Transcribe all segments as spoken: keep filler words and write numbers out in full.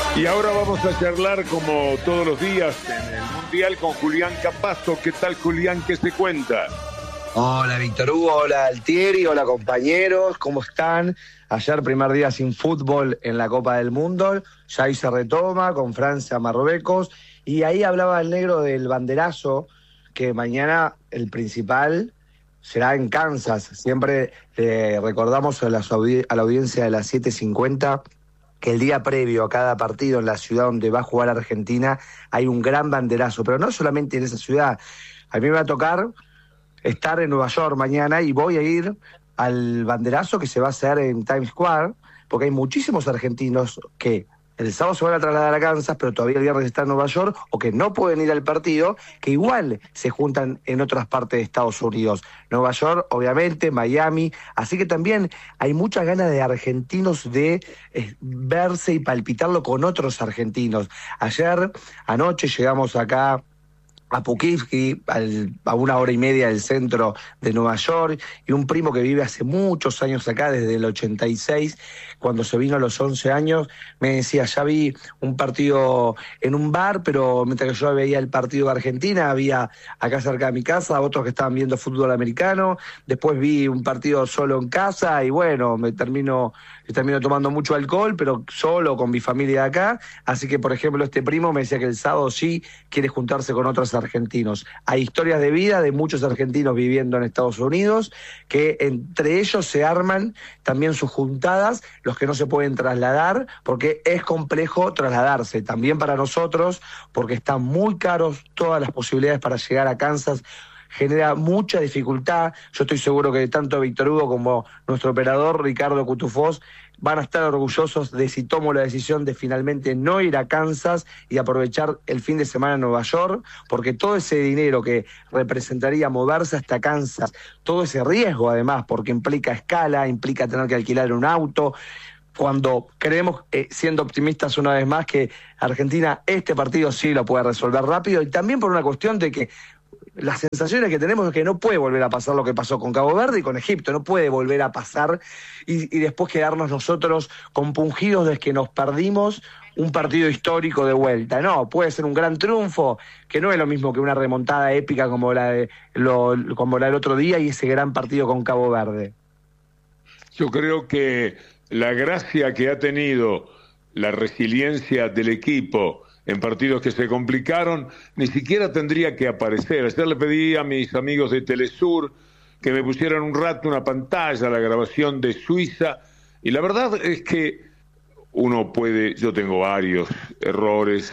Y ahora vamos a charlar como todos los días en el Mundial con Julián Capazo. ¿Qué tal, Julián? ¿Qué se cuenta? Hola, Víctor Hugo, hola, Altieri, hola, compañeros, ¿cómo están? Ayer primer día sin fútbol en la Copa del Mundo, ya ahí se retoma con Francia, Marruecos, y ahí hablaba el negro del banderazo, que mañana el principal será en Kansas. Siempre eh, recordamos a la, a la audiencia de las siete cincuenta que el día previo a cada partido en la ciudad donde va a jugar Argentina hay un gran banderazo, pero no solamente en esa ciudad. A mí me va a tocar estar en Nueva York mañana y voy a ir al banderazo que se va a hacer en Times Square, porque hay muchísimos argentinos que el sábado se van a trasladar a Kansas, pero todavía el viernes están en Nueva York, o que no pueden ir al partido, que igual se juntan en otras partes de Estados Unidos. Nueva York, obviamente, Miami, así que también hay muchas ganas de argentinos de eh, verse y palpitarlo con otros argentinos. Ayer, anoche, llegamos acá a Poughkeepsie, al, a una hora y media del centro de Nueva York, y un primo que vive hace muchos años acá, desde el ochenta y seis, cuando se vino a los once años, me decía, ya vi un partido en un bar, pero mientras que yo veía el partido de Argentina, había acá cerca de mi casa otros que estaban viendo fútbol americano, después vi un partido solo en casa, y bueno, me termino, me termino tomando mucho alcohol, pero solo con mi familia de acá, así que, por ejemplo, este primo me decía que el sábado sí quiere juntarse con otros argentinos. Hay historias de vida de muchos argentinos viviendo en Estados Unidos, que entre ellos se arman también sus juntadas, los que no se pueden trasladar, porque es complejo trasladarse, también para nosotros, porque están muy caros todas las posibilidades para llegar a Kansas, genera mucha dificultad. Yo estoy seguro que tanto Víctor Hugo como nuestro operador Ricardo Cutufós van a estar orgullosos de si tomo la decisión de finalmente no ir a Kansas y aprovechar el fin de semana en Nueva York, porque todo ese dinero que representaría moverse hasta Kansas, todo ese riesgo además, porque implica escala, implica tener que alquilar un auto, cuando creemos, eh, siendo optimistas una vez más, que Argentina este partido sí lo puede resolver rápido, y también por una cuestión de que las sensaciones que tenemos es que no puede volver a pasar lo que pasó con Cabo Verde y con Egipto, no puede volver a pasar y, y después quedarnos nosotros compungidos de que nos perdimos un partido histórico de vuelta. No, puede ser un gran triunfo, que no es lo mismo que una remontada épica como la, de, lo, como la del otro día y ese gran partido con Cabo Verde. Yo creo que la gracia que ha tenido la resiliencia del equipo en partidos que se complicaron, ni siquiera tendría que aparecer. Ayer le pedí a mis amigos de Telesur que me pusieran un rato una pantalla, la grabación de Suiza, y la verdad es que uno puede, yo tengo varios errores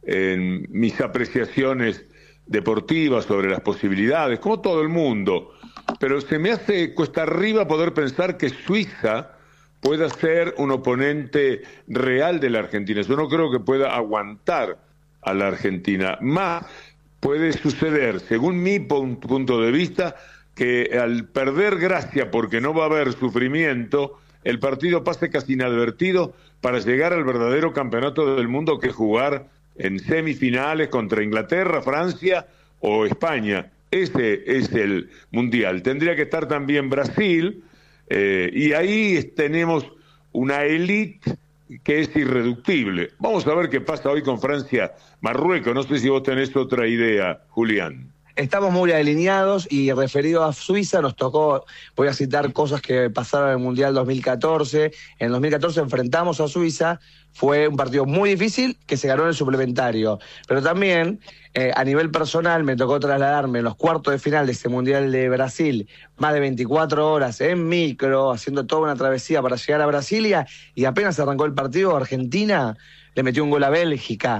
en mis apreciaciones deportivas sobre las posibilidades, como todo el mundo, pero se me hace cuesta arriba poder pensar que Suiza pueda ser un oponente real de la Argentina. Yo no creo que pueda aguantar a la Argentina. Más puede suceder, según mi punto de vista, que al perder gracia porque no va a haber sufrimiento, el partido pase casi inadvertido para llegar al verdadero campeonato del mundo, que es jugar en semifinales contra Inglaterra, Francia o España. Ese es el Mundial. Tendría que estar también Brasil, Eh, y ahí tenemos una élite que es irreductible. Vamos a ver qué pasa hoy con Francia, Marruecos. No sé si vos tenés otra idea, Julián. Estamos muy alineados, y referido a Suiza nos tocó, voy a citar cosas que pasaron en el Mundial dos mil catorce. En el dos mil catorce enfrentamos a Suiza, fue un partido muy difícil que se ganó en el suplementario, pero también eh, a nivel personal me tocó trasladarme en los cuartos de final de ese Mundial de Brasil, más de veinticuatro horas en micro, haciendo toda una travesía para llegar a Brasilia, y apenas arrancó el partido, Argentina le metió un gol a Bélgica,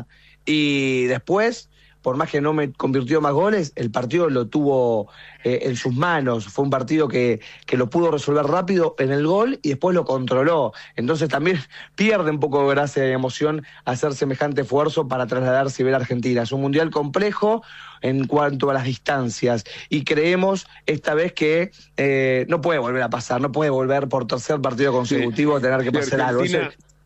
y después, por más que no me convirtió más goles, el partido lo tuvo eh, en sus manos. Fue un partido que, que lo pudo resolver rápido en el gol y después lo controló. Entonces también pierde un poco de gracia y emoción hacer semejante esfuerzo para trasladarse y ver a Argentina. Es un mundial complejo en cuanto a las distancias, y creemos esta vez que eh, no puede volver a pasar, no puede volver por tercer partido consecutivo a tener que si pasar algo. Eso...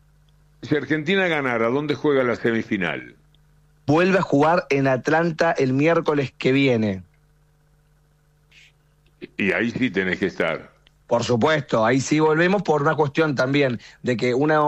Si Argentina ganara, ¿dónde juega la semifinal? Vuelve a jugar en Atlanta el miércoles que viene. Y ahí sí tenés que estar. Por supuesto, ahí sí volvemos por una cuestión también de que una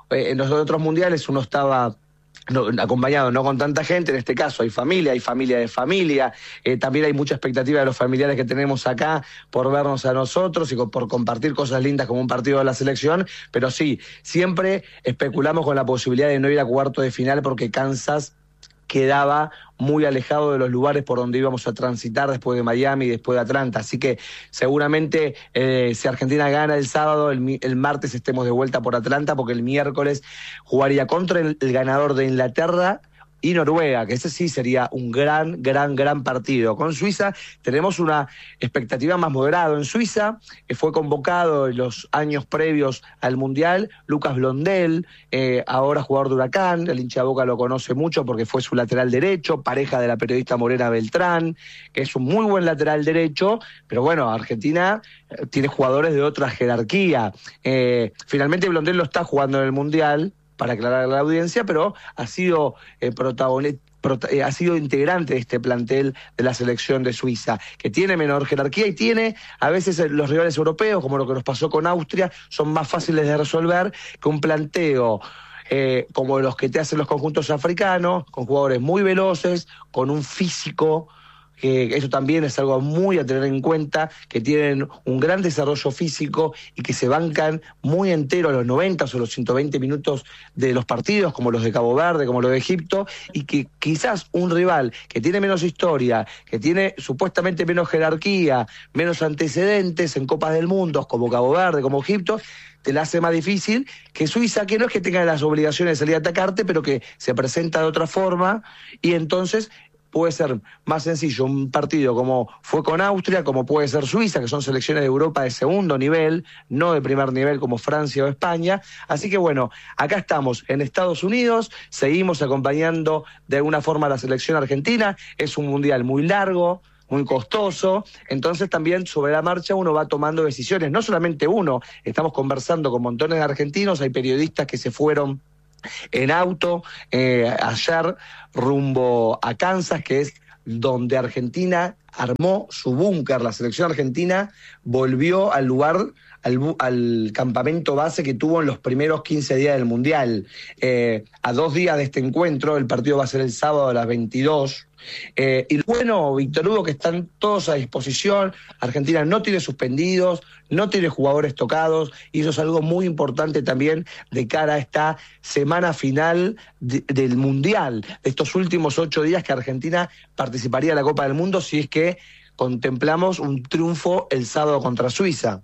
eh, en los otros mundiales uno estaba no, acompañado, no con tanta gente. En este caso hay familia, hay familia de familia, eh, también hay mucha expectativa de los familiares que tenemos acá por vernos a nosotros y con, por compartir cosas lindas como un partido de la selección, pero sí, siempre especulamos con la posibilidad de no ir a cuarto de final porque Kansas quedaba muy alejado de los lugares por donde íbamos a transitar después de Miami y después de Atlanta, así que seguramente eh, si Argentina gana el sábado, el, el martes estemos de vuelta por Atlanta, porque el miércoles jugaría contra el, el ganador de Inglaterra y Noruega, que ese sí sería un gran, gran, gran partido. Con Suiza tenemos una expectativa más moderada. En Suiza eh, fue convocado en los años previos al Mundial Lucas Blondel, eh, ahora jugador de Huracán, el hincha de Boca lo conoce mucho porque fue su lateral derecho, pareja de la periodista Morena Beltrán, que es un muy buen lateral derecho, pero bueno, Argentina eh, tiene jugadores de otra jerarquía. Eh, finalmente Blondel lo está jugando en el Mundial, para aclarar a la audiencia, pero ha sido eh, protagonista. Ha sido integrante de este plantel de la selección de Suiza, que tiene menor jerarquía y tiene, a veces los rivales europeos, como lo que nos pasó con Austria, son más fáciles de resolver que un planteo eh, como los que te hacen los conjuntos africanos, con jugadores muy veloces, con un físico, que eso también es algo muy a tener en cuenta, que tienen un gran desarrollo físico y que se bancan muy entero a los noventa o los ciento veinte minutos de los partidos, como los de Cabo Verde, como los de Egipto, y que quizás un rival que tiene menos historia, que tiene supuestamente menos jerarquía, menos antecedentes en Copas del Mundo, como Cabo Verde, como Egipto, te la hace más difícil que Suiza, que no es que tenga las obligaciones de salir a atacarte, pero que se presenta de otra forma, y entonces puede ser más sencillo un partido como fue con Austria, como puede ser Suiza, que son selecciones de Europa de segundo nivel, no de primer nivel como Francia o España. Así que bueno, acá estamos en Estados Unidos, seguimos acompañando de alguna forma a la selección argentina. Es un mundial muy largo, muy costoso, entonces también sobre la marcha uno va tomando decisiones, no solamente uno, estamos conversando con montones de argentinos, hay periodistas que se fueron en auto eh, ayer rumbo a Kansas, que es donde Argentina armó su búnker. La selección argentina volvió al lugar, al, al campamento base que tuvo en los primeros quince días del Mundial. Eh, a dos días de este encuentro, el partido va a ser el sábado a las veintidós. Eh, y bueno, Víctor Hugo, que están todos a disposición. Argentina no tiene suspendidos, no tiene jugadores tocados, y eso es algo muy importante también de cara a esta semana final de, del Mundial, de estos últimos ocho días que Argentina participaría en la Copa del Mundo si es que contemplamos un triunfo el sábado contra Suiza.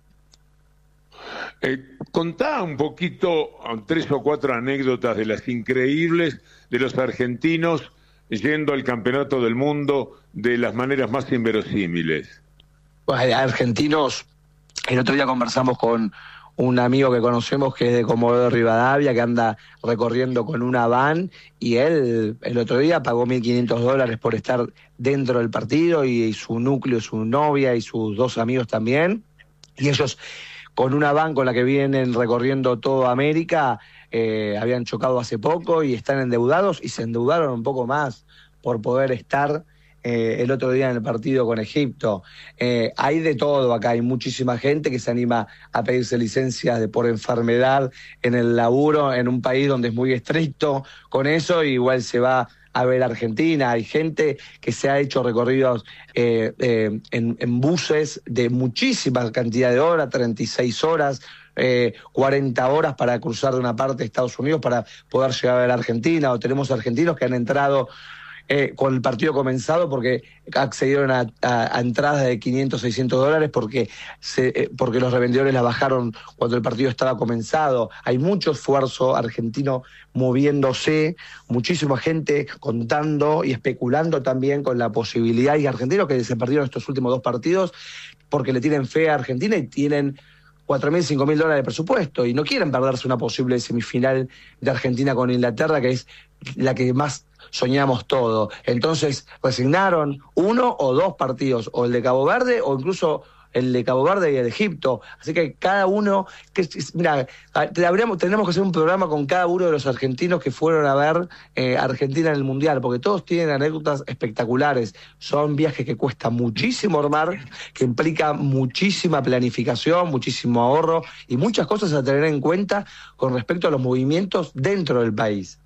Eh, contá un poquito, tres o cuatro anécdotas de las increíbles de los argentinos yendo al Campeonato del Mundo de las maneras más inverosímiles. Bueno, argentinos, el otro día conversamos con un amigo que conocemos que es de Comodoro Rivadavia, que anda recorriendo con una van, y él el otro día pagó mil quinientos dólares por estar dentro del partido, y, y su núcleo, su novia y sus dos amigos también, y ellos con una van con la que vienen recorriendo toda América, eh, habían chocado hace poco y están endeudados, y se endeudaron un poco más por poder estar eh, el otro día en el partido con Egipto. Eh, hay de todo acá, hay muchísima gente que se anima a pedirse licencias de por enfermedad en el laburo, en un país donde es muy estricto con eso, y igual se va a ver Argentina. Hay gente que se ha hecho recorridos eh, eh, en, en buses de muchísima cantidad de horas, treinta y seis horas, eh, cuarenta horas para cruzar de una parte de Estados Unidos para poder llegar a ver Argentina. O tenemos argentinos que han entrado Eh, con el partido comenzado porque accedieron a, a, a entradas de quinientos, seiscientos dólares porque, se, eh, porque los revendedores la bajaron cuando el partido estaba comenzado. Hay mucho esfuerzo argentino moviéndose, muchísima gente contando y especulando también con la posibilidad, y argentinos que se perdieron estos últimos dos partidos porque le tienen fe a Argentina y tienen cuatro mil, cinco mil dólares de presupuesto y no quieren perderse una posible semifinal de Argentina con Inglaterra, que es la que más soñamos todo. Entonces resignaron uno o dos partidos, o el de Cabo Verde o incluso el de Cabo Verde y el de Egipto. Así que cada uno, que mira, habríamos, tenemos que hacer un programa con cada uno de los argentinos que fueron a ver eh, Argentina en el Mundial, porque todos tienen anécdotas espectaculares. Son viajes que cuesta muchísimo armar, que implica muchísima planificación, muchísimo ahorro y muchas cosas a tener en cuenta con respecto a los movimientos dentro del país.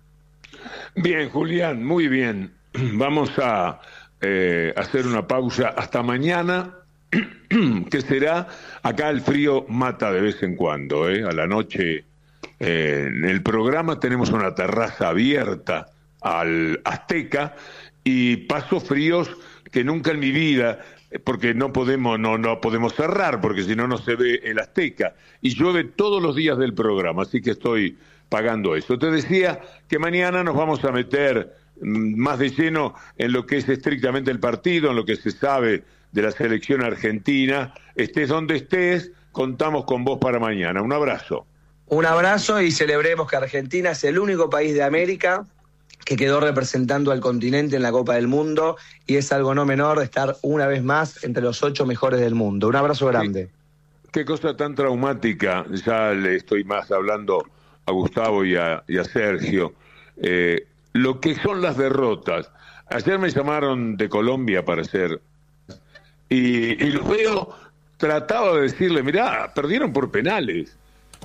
Bien, Julián, muy bien. Vamos a eh, hacer una pausa hasta mañana, que será, acá el frío mata de vez en cuando, ¿eh? A la noche eh, en el programa tenemos una terraza abierta al Azteca y paso fríos que nunca en mi vida, porque no podemos no no podemos cerrar, porque si no no se ve el Azteca, y llueve todos los días del programa, así que estoy pagando eso. Te decía que mañana nos vamos a meter más de lleno en lo que es estrictamente el partido, en lo que se sabe de la selección argentina. Estés donde estés, contamos con vos para mañana. Un abrazo. Un abrazo y celebremos que Argentina es el único país de América que quedó representando al continente en la Copa del Mundo y es algo no menor estar una vez más entre los ocho mejores del mundo. Un abrazo grande. Qué, qué cosa tan traumática. Ya le estoy más hablando a Gustavo y a, y a Sergio. Eh, lo que son las derrotas. Ayer me llamaron de Colombia para hacer y, y los veo, trataba de decirle, mirá, perdieron por penales.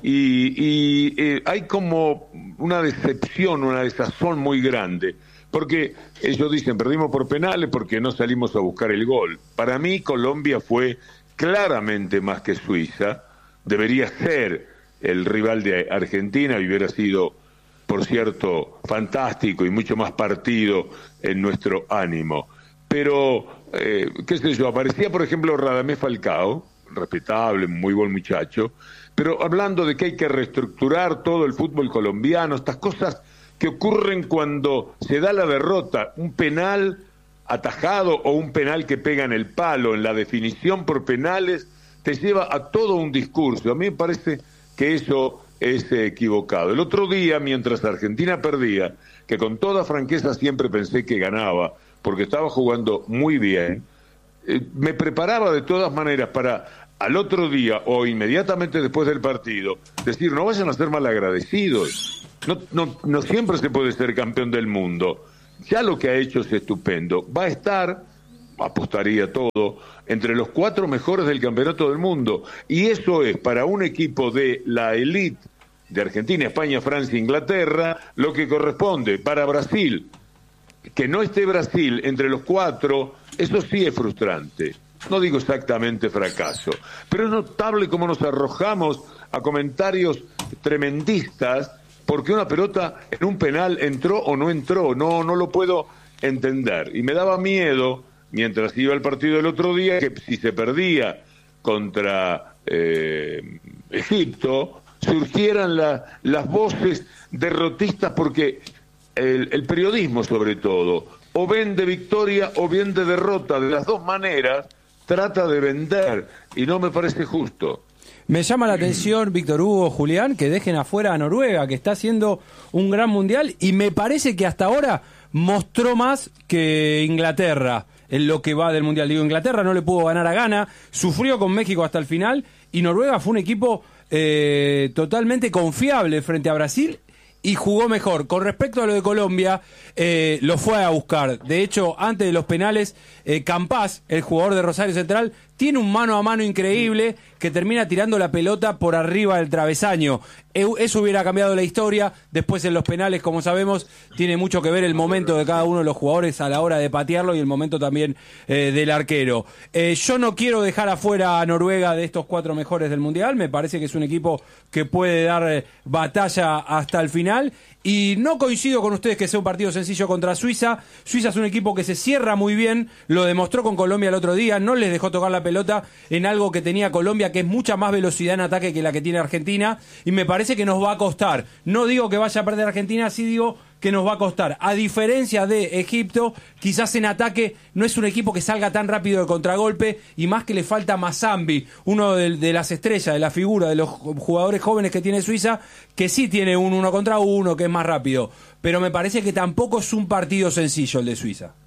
Y, y eh, hay como una decepción, una desazón muy grande, porque ellos dicen, perdimos por penales porque no salimos a buscar el gol. Para mí Colombia fue claramente más que Suiza, debería ser el rival de Argentina y hubiera sido, por cierto, fantástico y mucho más partido en nuestro ánimo. Pero, eh, qué sé yo, aparecía por ejemplo Radamés Falcao, respetable, muy buen muchacho, pero hablando de que hay que reestructurar todo el fútbol colombiano, estas cosas que ocurren cuando se da la derrota, un penal atajado o un penal que pega en el palo, en la definición por penales, te lleva a todo un discurso. A mí me parece que eso es equivocado. El otro día, mientras Argentina perdía, que con toda franqueza siempre pensé que ganaba, porque estaba jugando muy bien, eh, me preparaba de todas maneras para al otro día o inmediatamente después del partido decir, no vayan a ser malagradecidos, no, no, no siempre se puede ser campeón del mundo, ya lo que ha hecho es estupendo, va a estar, apostaría todo, entre los cuatro mejores del campeonato del mundo, y eso es para un equipo de la elite de Argentina, España, Francia, Inglaterra, lo que corresponde. Para Brasil, que no esté Brasil entre los cuatro, eso sí es frustrante. No digo exactamente fracaso, pero es notable cómo nos arrojamos a comentarios tremendistas porque una pelota en un penal entró o no entró. No, no lo puedo entender. Y me daba miedo, mientras iba al partido el otro día, que si se perdía contra eh, Egipto, surgieran la, las voces derrotistas, porque el, el periodismo sobre todo, o vende victoria o vende derrota, de las dos maneras trata de vender, y no me parece justo. Me llama la atención, Víctor Hugo, Julián, que dejen afuera a Noruega, que está haciendo un gran mundial, y me parece que hasta ahora mostró más que Inglaterra en lo que va del mundial. Digo, Inglaterra no le pudo ganar a Ghana, sufrió con México hasta el final, y Noruega fue un equipo eh, totalmente confiable frente a Brasil, y jugó mejor. Con respecto a lo de Colombia, eh, lo fue a buscar. De hecho, antes de los penales, eh, Campás, el jugador de Rosario Central, tiene un mano a mano increíble que termina tirando la pelota por arriba del travesaño. Eso hubiera cambiado la historia. Después en los penales, como sabemos, tiene mucho que ver el momento de cada uno de los jugadores a la hora de patearlo y el momento también eh, del arquero. Eh, yo no quiero dejar afuera a Noruega de estos cuatro mejores del Mundial. Me parece que es un equipo que puede dar eh, batalla hasta el final. Y no coincido con ustedes que sea un partido sencillo contra Suiza. Suiza es un equipo que se cierra muy bien, lo demostró con Colombia el otro día, no les dejó tocar la pelota en algo que tenía Colombia, que es mucha más velocidad en ataque que la que tiene Argentina, y me parece que nos va a costar. No digo que vaya a perder Argentina, sí digo que nos va a costar. A diferencia de Egipto, quizás en ataque no es un equipo que salga tan rápido de contragolpe, y más que le falta Mazambi, uno de, de las estrellas, de la figura, de los jugadores jóvenes que tiene Suiza, que sí tiene un uno contra uno, que es más rápido. Pero me parece que tampoco es un partido sencillo el de Suiza.